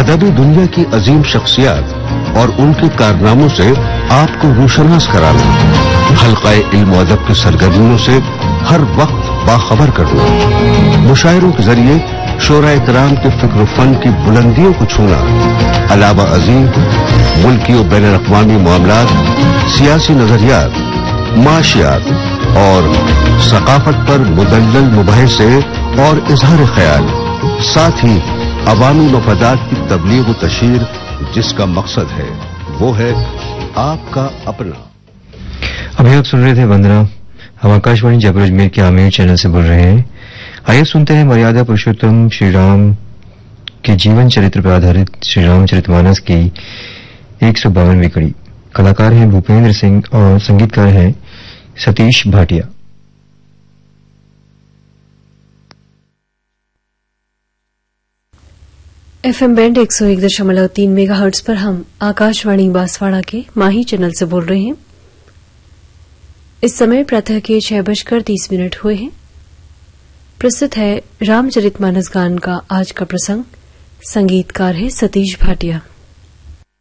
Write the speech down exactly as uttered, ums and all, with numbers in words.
अदबी दुनिया की अजीम शख्सियात और उनके कारनामों से आपको रोशनास कराना, हल्काए इल्म और अदब की सरगर्मियों से हर वक्त बाखबर करना, मुशायरों के जरिए शोरा इकराम के फिक्र फन की बुलंदियों को छूना, अलावा अजीम मुल्की और बैन अक़वामी मामलात, सियासी नजरियात, माशियात और सकाफत पर मुदल्लल मुबाहिसे और इजहार ख्याल, साथ ही अवामी मफादात की तबलीग व तशहीर, जिसका मकसद है वो है आपका अपना। अभी आप सुन रहे थे वंदना। हम आकाशवाणी जयपुर अजमेर के आमिर चैनल से बोल रहे हैं। आइए सुनते हैं मर्यादा पुरुषोत्तम श्री राम के जीवन चरित्र पर आधारित श्री रामचरितमानस की एक सौ बावनवीं कड़ी। कलाकार हैं भूपेंद्र सिंह और संगीतकार हैं सतीश भाटिया। एफएम बैंड एक सौ एक दशमलव तीन मेगा हर्ट्ज पर हम आकाशवाणी बांसवाड़ा के माही चैनल से बोल रहे हैं। इस समय प्रातः के छह बजकर तीस मिनट हुए हैं। प्रस्तुत है रामचरितमानस गान का आज का प्रसंग। संगीतकार है सतीश भाटिया।